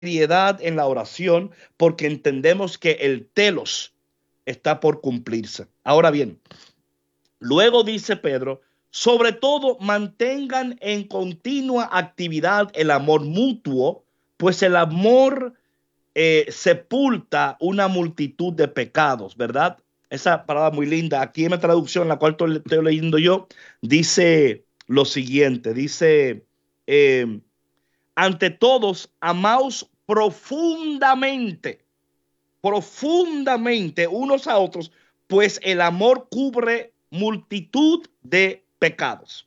seriedad en la oración porque entendemos que el telos está por cumplirse. Ahora bien, luego dice Pedro, sobre todo mantengan en continua actividad el amor mutuo, pues el amor sepulta una multitud de pecados, ¿verdad? Esa palabra muy linda. Aquí en la traducción, la cual estoy leyendo yo, dice lo siguiente, dice, eh, ante todos, amaos profundamente, profundamente unos a otros, pues el amor cubre multitud de pecados.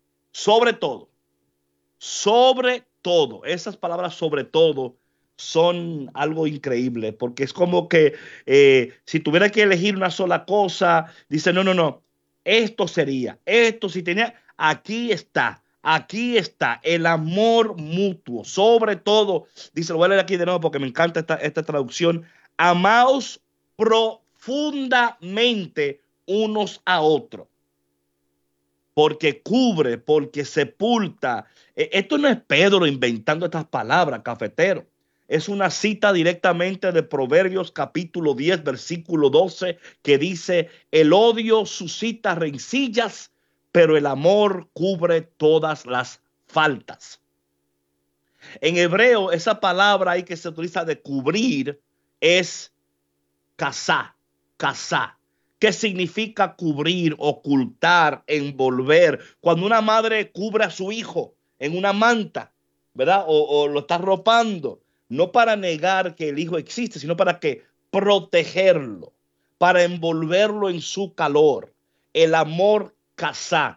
Sobre todo, esas palabras sobre todo son algo increíble, porque es como que si tuviera que elegir una sola cosa, dice, no, no, no, esto sería, esto si tenía, aquí está, el amor mutuo, sobre todo, dice, lo voy a leer aquí de nuevo porque me encanta esta traducción, amaos profundamente unos a otros porque cubre, porque sepulta. Esto no es Pedro inventando estas palabras, cafetero. Es una cita directamente de Proverbios capítulo 10, versículo 12, que dice, el odio suscita rencillas, pero el amor cubre todas las faltas. En hebreo, esa palabra ahí que se utiliza de cubrir es casá, casá. ¿Qué significa cubrir, ocultar, envolver? Cuando una madre cubre a su hijo en una manta, ¿verdad? O lo está ropando, no para negar que el hijo existe, sino para que protegerlo, para envolverlo en su calor. El amor casá,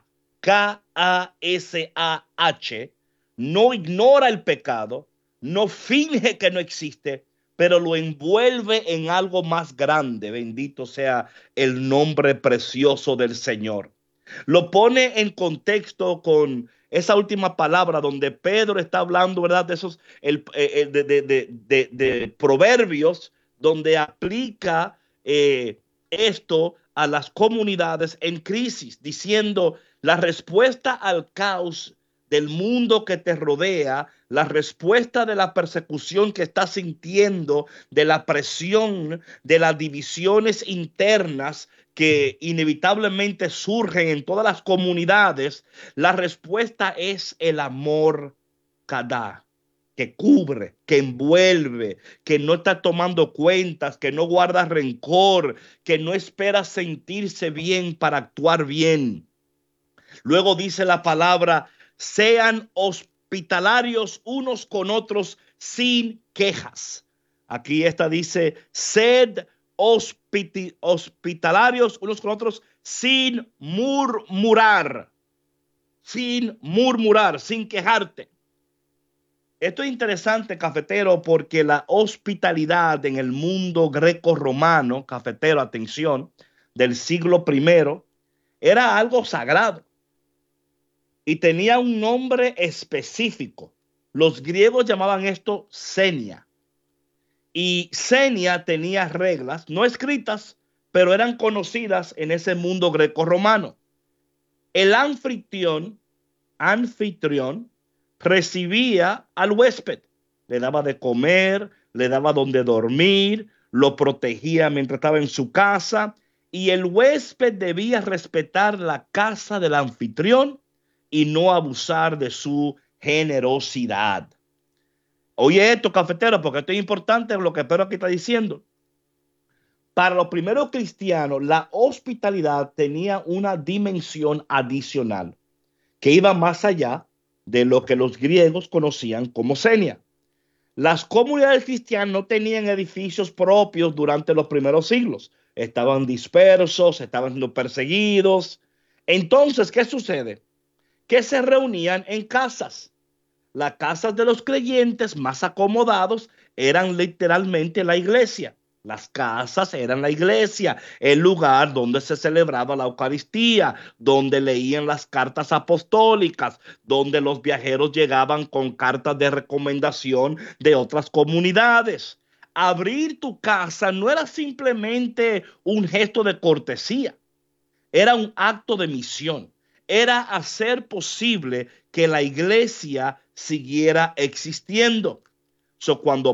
K-A-S-A-H, no ignora el pecado, no finge que no existe, pero lo envuelve en algo más grande. Bendito sea el nombre precioso del Señor. Lo pone en contexto con esa última palabra donde Pedro está hablando, ¿verdad? De esos de proverbios donde aplica esto a las comunidades en crisis, diciendo la respuesta al caos del mundo que te rodea, la respuesta de la persecución que estás sintiendo, de la presión, de las divisiones internas que inevitablemente surgen en todas las comunidades, la respuesta es el amor cada que cubre, que envuelve, que no está tomando cuentas, que no guarda rencor, que no espera sentirse bien para actuar bien. Luego dice la palabra, sean hospitalarios unos con otros sin quejas. Aquí esta dice, sed hospitalarios unos con otros sin murmurar, sin quejarte. Esto es interesante, cafetero, porque la hospitalidad en el mundo greco-romano, cafetero, atención, del siglo primero, era algo sagrado y tenía un nombre específico. Los griegos llamaban esto senia. Y senia tenía reglas, no escritas, pero eran conocidas en ese mundo greco-romano. El anfitrión recibía al huésped, le daba de comer, le daba donde dormir, lo protegía mientras estaba en su casa y el huésped debía respetar la casa del anfitrión y no abusar de su generosidad. Oye esto, cafetero, porque esto es importante lo que Pedro aquí está diciendo. Para los primeros cristianos, la hospitalidad tenía una dimensión adicional que iba más allá de lo que los griegos conocían como senia. Las comunidades cristianas no tenían edificios propios durante los primeros siglos. Estaban dispersos, estaban siendo perseguidos. Entonces, ¿qué sucede? Que se reunían en casas. Las casas de los creyentes más acomodados eran literalmente la iglesia. Las casas eran la iglesia, el lugar donde se celebraba la Eucaristía, donde leían las cartas apostólicas, donde los viajeros llegaban con cartas de recomendación de otras comunidades. Abrir tu casa no era simplemente un gesto de cortesía, era un acto de misión, era hacer posible que la iglesia siguiera existiendo. So, cuando